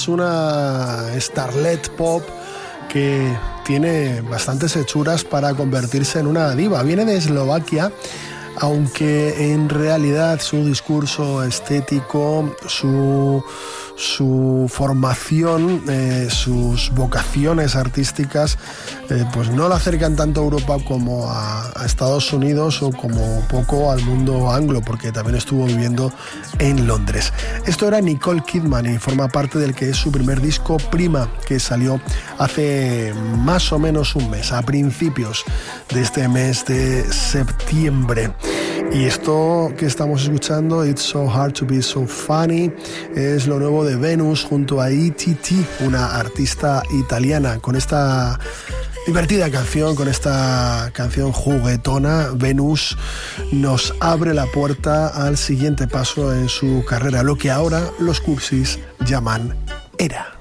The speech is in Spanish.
es una starlet pop que tiene bastantes hechuras para convertirse en una diva. Viene de Eslovaquia, aunque en realidad su discurso estético, su formación, sus vocaciones artísticas, pues no la acercan tanto a Europa como a Estados Unidos o como poco al mundo anglo, porque también estuvo viviendo en Londres. Esto era Nicole Kidman y forma parte del que es su primer disco, Prima, que salió hace más o menos un mes, a principios de este mes de septiembre. Y esto que estamos escuchando, It's So Hard to Be So Funny, es lo nuevo de Venus junto a ETT, una artista italiana. Con esta divertida canción, con esta canción juguetona, Venus nos abre la puerta al siguiente paso en su carrera, lo que ahora los cursis llaman era.